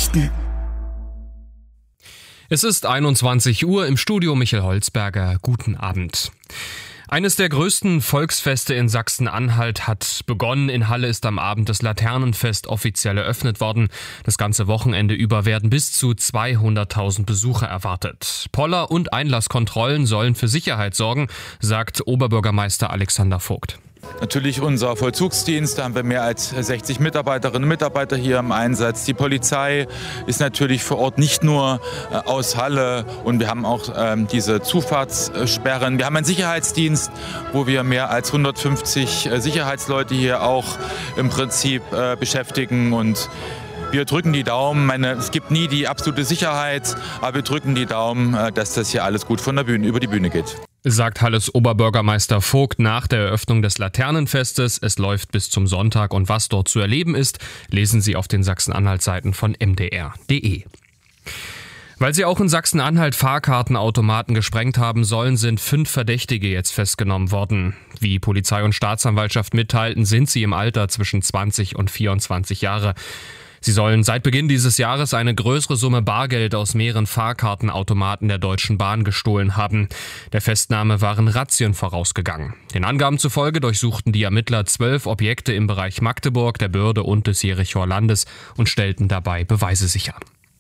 Nachrichten. Es ist 21 Uhr, im Studio Michael Holzberger. Guten Abend. Eines der größten Volksfeste in Sachsen-Anhalt hat begonnen. In Halle ist am Abend das Laternenfest offiziell eröffnet worden. Das ganze Wochenende über werden bis zu 200.000 Besucher erwartet. Poller- und Einlasskontrollen sollen für Sicherheit sorgen, sagt Oberbürgermeister Alexander Vogt. Natürlich unser Vollzugsdienst, da haben wir mehr als 60 Mitarbeiterinnen und Mitarbeiter hier im Einsatz. Die Polizei ist natürlich vor Ort nicht nur aus Halle und wir haben auch diese Zufahrtssperren. Wir haben einen Sicherheitsdienst, wo wir mehr als 150 Sicherheitsleute hier auch im Prinzip beschäftigen und wir drücken die Daumen. Es gibt nie die absolute Sicherheit, aber wir drücken die Daumen, dass das hier alles gut über die Bühne geht. Sagt Halles Oberbürgermeister Vogt nach der Eröffnung des Laternenfestes. Es läuft bis zum Sonntag und was dort zu erleben ist, lesen Sie auf den Sachsen-Anhalt-Seiten von mdr.de. Weil sie auch in Sachsen-Anhalt Fahrkartenautomaten gesprengt haben sollen, sind 5 Verdächtige jetzt festgenommen worden. Wie Polizei und Staatsanwaltschaft mitteilten, sind sie im Alter zwischen 20 und 24 Jahre. Sie sollen seit Beginn dieses Jahres eine größere Summe Bargeld aus mehreren Fahrkartenautomaten der Deutschen Bahn gestohlen haben. Der Festnahme waren Razzien vorausgegangen. Den Angaben zufolge durchsuchten die Ermittler 12 Objekte im Bereich Magdeburg, der Börde und des Jerichoer Landes und stellten dabei Beweise sicher.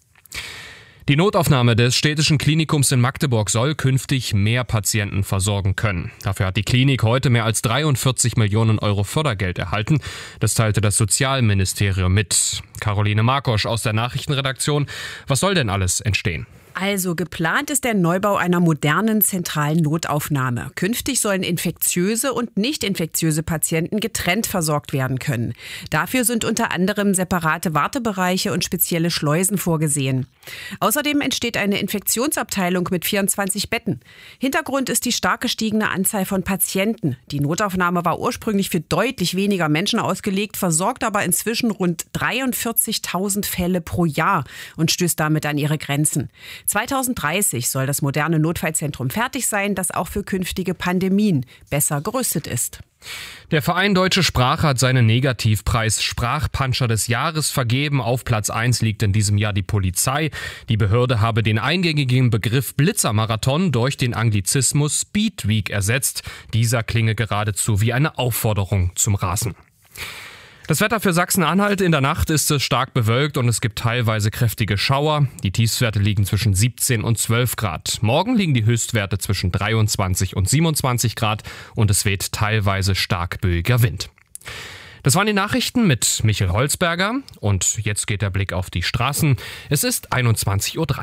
Die Notaufnahme des Städtischen Klinikums in Magdeburg soll künftig mehr Patienten versorgen können. Dafür hat die Klinik heute mehr als 43 Millionen Euro Fördergeld erhalten. Das teilte das Sozialministerium mit. Caroline Markosch aus der Nachrichtenredaktion. Was soll denn alles entstehen? Also geplant ist der Neubau einer modernen zentralen Notaufnahme. Künftig sollen infektiöse und nicht infektiöse Patienten getrennt versorgt werden können. Dafür sind unter anderem separate Wartebereiche und spezielle Schleusen vorgesehen. Außerdem entsteht eine Infektionsabteilung mit 24 Betten. Hintergrund ist die stark gestiegene Anzahl von Patienten. Die Notaufnahme war ursprünglich für deutlich weniger Menschen ausgelegt, versorgt aber inzwischen rund 43.000 Fälle pro Jahr und stößt damit an ihre Grenzen. 2030 soll das moderne Notfallzentrum fertig sein, das auch für künftige Pandemien besser gerüstet ist. Der Verein Deutsche Sprache hat seinen Negativpreis Sprachpanscher des Jahres vergeben. Auf Platz 1 liegt in diesem Jahr die Polizei. Die Behörde habe den eingängigen Begriff Blitzermarathon durch den Anglizismus Speed Week ersetzt. Dieser klinge geradezu wie eine Aufforderung zum Rasen. Das Wetter für Sachsen-Anhalt: in der Nacht ist es stark bewölkt und es gibt teilweise kräftige Schauer. Die Tiefstwerte liegen zwischen 17 und 12 Grad. Morgen liegen die Höchstwerte zwischen 23 und 27 Grad und es weht teilweise stark böiger Wind. Das waren die Nachrichten mit Michael Holzberger und jetzt geht der Blick auf die Straßen. Es ist 21:03 Uhr.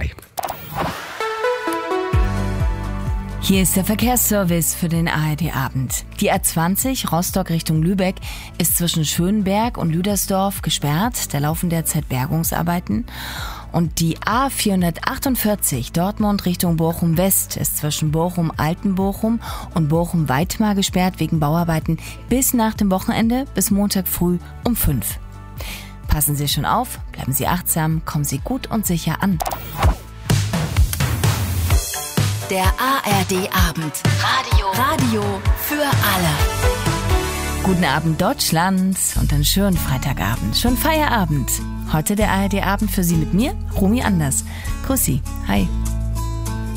Hier ist der Verkehrsservice für den ARD-Abend. Die A20 Rostock Richtung Lübeck ist zwischen Schönberg und Lüdersdorf gesperrt. Da laufen derzeit Bergungsarbeiten. Und die A448 Dortmund Richtung Bochum-West ist zwischen Bochum-Altenbochum und Bochum-Weitmar gesperrt wegen Bauarbeiten bis nach dem Wochenende, bis Montag früh um 5. Passen Sie schon auf, bleiben Sie achtsam, kommen Sie gut und sicher an. Der ARD-Abend. Radio für alle. Guten Abend Deutschland und einen schönen Freitagabend. Schon Feierabend. Heute der ARD-Abend für Sie mit mir, Romy Anders. Grüß Sie. Hi.